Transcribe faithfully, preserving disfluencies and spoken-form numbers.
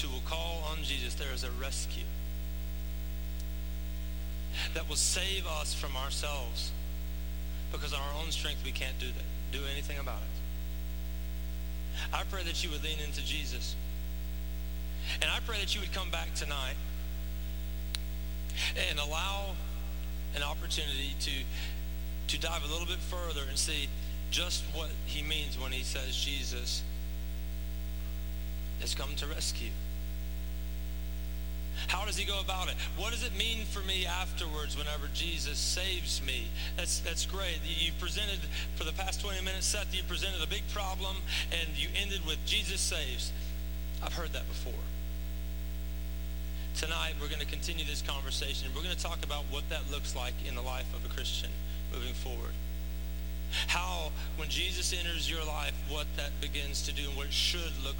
who will call on Jesus, there is a rescue that will save us from ourselves, because on our own strength we can't do that, do anything about it. I pray that you would lean into Jesus. And I pray that you would come back tonight and allow an opportunity to, to dive a little bit further and see just what he means when he says Jesus has come to rescue. How does he go about it? What does it mean for me afterwards whenever Jesus saves me? That's that's great. You presented, for the past twenty minutes, Seth, you presented a big problem and you ended with Jesus saves. I've heard that before. Tonight, we're going to continue this conversation. We're going to talk about what that looks like in the life of a Christian moving forward. How, when Jesus enters your life, what that begins to do and what it should look